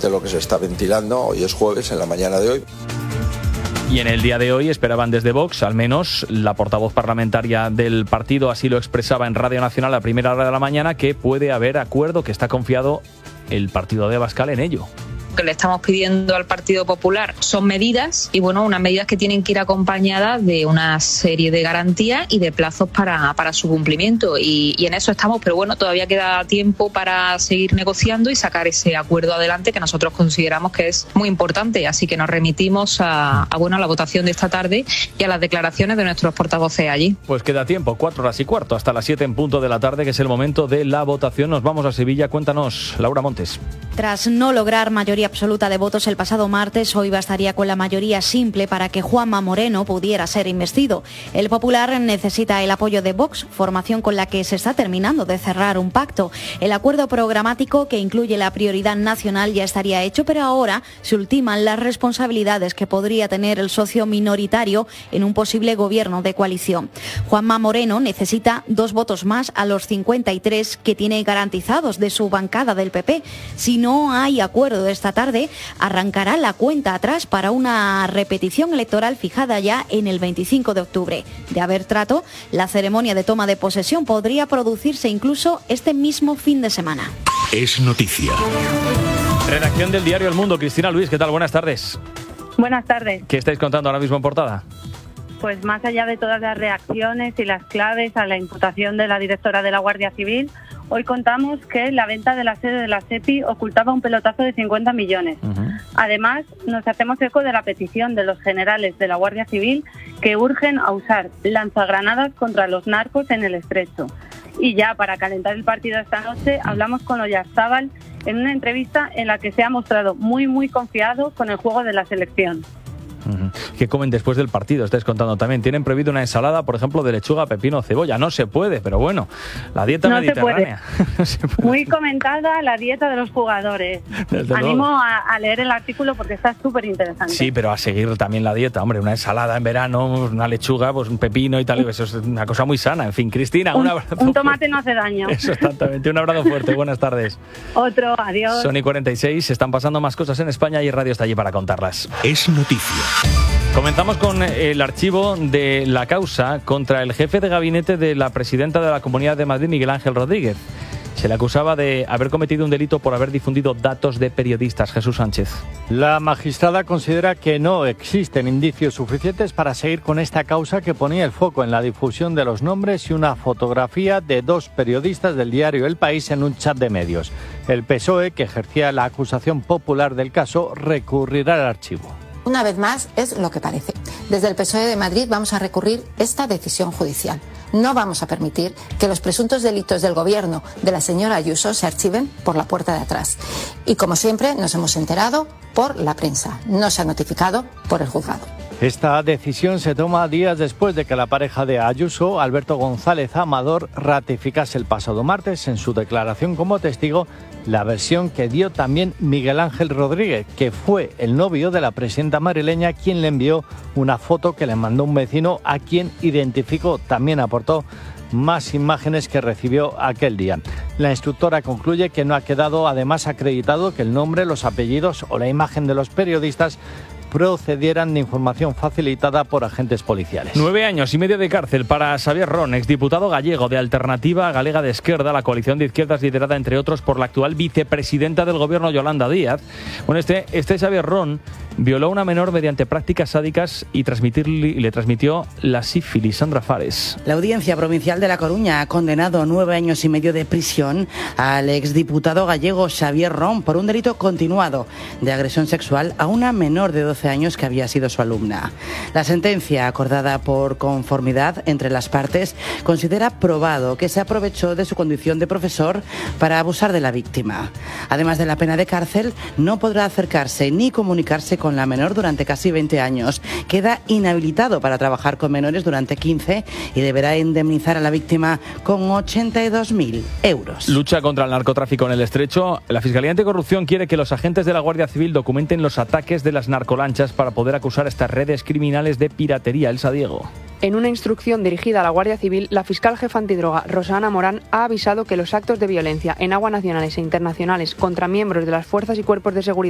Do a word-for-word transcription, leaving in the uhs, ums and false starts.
exactamente lo que se está ventilando. Hoy es jueves, en la mañana de hoy. Y en el día de hoy esperaban desde Vox, al menos la portavoz parlamentaria del partido así lo expresaba en Radio Nacional a primera hora de la mañana, que puede haber acuerdo, que está confiado el partido de Abascal en ello. Que le estamos pidiendo al Partido Popular son medidas y bueno, unas medidas que tienen que ir acompañadas de una serie de garantías y de plazos para, para su cumplimiento y, y en eso estamos, pero bueno, todavía queda tiempo para seguir negociando y sacar ese acuerdo adelante que nosotros consideramos que es muy importante, así que nos remitimos a, a, bueno, a la votación de esta tarde y a las declaraciones de nuestros portavoces allí. Pues queda tiempo, cuatro horas y cuarto, hasta las siete en punto de la tarde, que es el momento de la votación. Nos vamos a Sevilla, cuéntanos, Laura Montes. Tras no lograr mayoría absoluta de votos el pasado martes, hoy bastaría con la mayoría simple para que Juanma Moreno pudiera ser investido. El Popular necesita el apoyo de Vox, formación con la que se está terminando de cerrar un pacto. El acuerdo programático que incluye la prioridad nacional ya estaría hecho, pero ahora se ultiman las responsabilidades que podría tener el socio minoritario en un posible gobierno de coalición. Juanma Moreno necesita dos votos más a los cincuenta y tres que tiene garantizados de su bancada del P P. Si no hay acuerdo esta tarde, arrancará la cuenta atrás para una repetición electoral fijada ya en el veinticinco de octubre. De haber trato, la ceremonia de toma de posesión podría producirse incluso este mismo fin de semana. Es noticia. Redacción del diario El Mundo. Cristina Luis, ¿qué tal? Buenas tardes. Buenas tardes. ¿Qué estáis contando ahora mismo en portada? Pues más allá de todas las reacciones y las claves a la imputación de la directora de la Guardia Civil, hoy contamos que la venta de la sede de la SEPI ocultaba un pelotazo de cincuenta millones. Uh-huh. Además, nos hacemos eco de la petición de los generales de la Guardia Civil que urgen a usar lanzagranadas contra los narcos en el Estrecho. Y ya para calentar el partido esta noche, hablamos con Oyarzábal en una entrevista en la que se ha mostrado muy, muy confiado con el juego de la selección. Uh-huh. ¿Qué comen después del partido? Estáis contando también. Tienen prohibido una ensalada, por ejemplo, de lechuga, pepino, cebolla. No se puede, pero bueno, la dieta no mediterránea. Se puede. no se puede. Muy comentada la dieta de los jugadores. Desde Animo a, a leer el artículo porque está súper interesante. Sí, pero a seguir también la dieta. Hombre, una ensalada en verano, una lechuga, pues un pepino y tal. Eso es una cosa muy sana. En fin, Cristina, un, un abrazo. Un tomate no hace daño. Eso, exactamente. Un abrazo fuerte. Buenas tardes. Otro, adiós. Son y cuarenta y seis. Están pasando más cosas en España y Radio está allí para contarlas. Es noticia. Comenzamos con el archivo de la causa contra el jefe de gabinete de la presidenta de la Comunidad de Madrid, Miguel Ángel Rodríguez. Se le acusaba de haber cometido un delito por haber difundido datos de periodistas. Jesús Sánchez. La magistrada considera que no existen indicios suficientes para seguir con esta causa que ponía el foco en la difusión de los nombres y una fotografía de dos periodistas del diario El País en un chat de medios. El P S O E, que ejercía la acusación popular del caso, recurrirá al archivo. Una vez más, es lo que parece. Desde el P S O E de Madrid vamos a recurrir esta decisión judicial. No vamos a permitir que los presuntos delitos del gobierno de la señora Ayuso se archiven por la puerta de atrás. Y como siempre, nos hemos enterado por la prensa. No se ha notificado por el juzgado. Esta decisión se toma días después de que la pareja de Ayuso, Alberto González Amador, ratificase el pasado martes en su declaración como testigo la versión que dio también Miguel Ángel Rodríguez, que fue el novio de la presidenta madrileña, quien le envió una foto que le mandó un vecino, a quien identificó. También aportó más imágenes que recibió aquel día. La instructora concluye que no ha quedado además acreditado que el nombre, los apellidos o la imagen de los periodistas procedieran de información facilitada por agentes policiales. Nueve años y medio de cárcel para Xavier Ron, exdiputado gallego de Alternativa Galega de Esquerda, la coalición de izquierdas liderada entre otros por la actual vicepresidenta del gobierno Yolanda Díaz. Bueno, este, este Xavier Ron violó a una menor mediante prácticas sádicas y, y le transmitió la sífilis. Sandra Fares. La Audiencia Provincial de La Coruña ha condenado a nueve años y medio de prisión al exdiputado gallego Xavier Ron por un delito continuado de agresión sexual a una menor de doce años que había sido su alumna. La sentencia, acordada por conformidad entre las partes, considera probado que se aprovechó de su condición de profesor para abusar de la víctima. Además de la pena de cárcel, no podrá acercarse ni comunicarse con la menor durante casi veinte años. Queda inhabilitado para trabajar con menores durante quince y deberá indemnizar a la víctima con ochenta y dos mil euros. Lucha contra el narcotráfico en el Estrecho. La Fiscalía Anticorrupción quiere que los agentes de la Guardia Civil documenten los ataques de las narcolanchas para poder acusar a estas redes criminales de piratería. Elsa Diego. En una instrucción dirigida a la Guardia Civil, la fiscal jefa antidroga, Rosana Morán, ha avisado que los actos de violencia en aguas nacionales e internacionales contra miembros de las fuerzas y cuerpos de seguridad